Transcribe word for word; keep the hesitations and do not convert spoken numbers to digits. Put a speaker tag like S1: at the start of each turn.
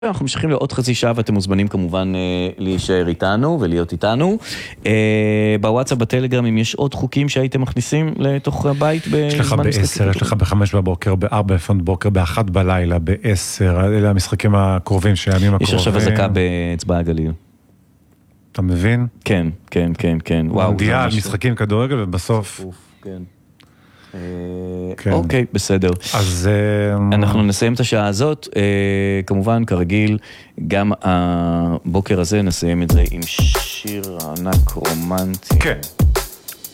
S1: אנחנו ממשיכים לעוד חצי שעה, ואתם מוזמנים כמובן להישאר איתנו ולהיות איתנו. בוואטסאפ, בטלגרם, אם יש עוד חוקים שהייתם מכניסים לתוך הבית בזמן משחקים?
S2: יש לך בעשר, יש לך בחמש בבוקר, בארבע לפנות בוקר, באחת בלילה, בעשר, אלה המשחקים הקרובים, שהימים הקרובים.
S1: יש עכשיו הזקה באצבע הגליל.
S2: אתה מבין?
S1: כן, כן, כן, כן.
S2: מונדיאל, משחקים כדורגל, ובסוף...
S1: כן. אוקיי, בסדר.
S2: אז
S1: אנחנו נסיים את השעה הזאת, כמובן, כרגיל, גם הבוקר הזה נסיים את זה עם שיר ענק רומנטי.
S2: כן.